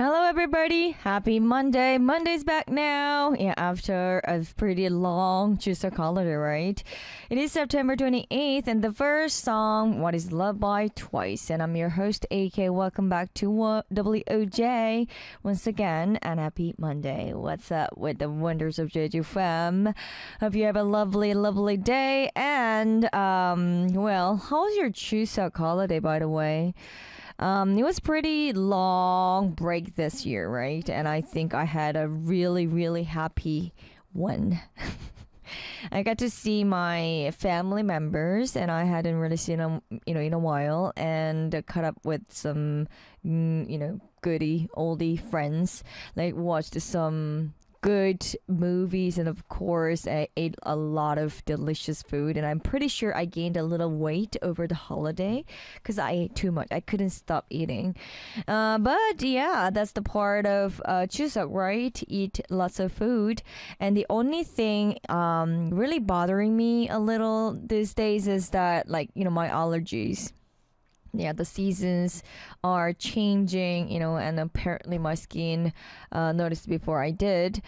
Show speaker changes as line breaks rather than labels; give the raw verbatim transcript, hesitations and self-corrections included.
Hello, everybody. Happy Monday. Monday's back now. Yeah, after a pretty long Chuseok holiday, right? It is September twenty-eighth, and the first song, What is Love by Twice. And I'm your host, A K. Welcome back to W O J once again, and happy Monday. What's up with the wonders of Jeju Fam? Hope you have a lovely, lovely day. And, um, well, how was your Chuseok holiday, by the way? Um, it was pretty long break this year, right? And I think I had a really, really happy one. I got to see my family members, and I hadn't really seen them, you know, in a while, and uh, caught up with some, mm, you know, goody oldie friends. Like watched some good movies, and of course I ate a lot of delicious food, and I'm pretty sure I gained a little weight over the holiday because I ate too much. I couldn't stop eating. Uh, but yeah, that's the part of uh, Chuseok, right? Eat lots of food. And the only thing um, really bothering me a little these days is that, like, you know, my allergies. Yeah, the seasons are changing, you know, and apparently my skin uh, noticed before I did.